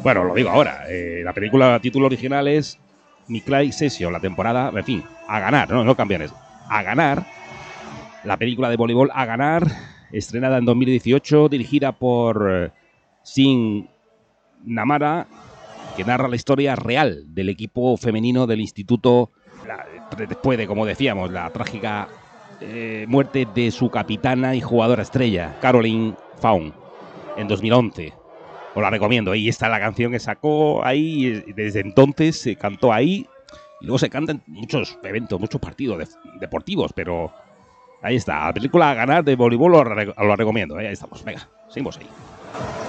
Bueno, lo digo ahora. La película, título original es Miclay Session, la temporada, en fin, a ganar, no cambian eso. A ganar, la película de voleibol A ganar, estrenada en 2018, dirigida por Sin Namara, que narra la historia real del equipo femenino del instituto, después de, como decíamos, la trágica muerte de su capitana y jugadora estrella, Caroline Fawn, en 2011. Os la recomiendo. Ahí está la canción que sacó ahí. Desde entonces se cantó ahí. Y luego se canta en muchos eventos, muchos partidos deportivos. Pero ahí está. La película A ganar de voleibol os la recomiendo. Ahí estamos. Venga, seguimos ahí.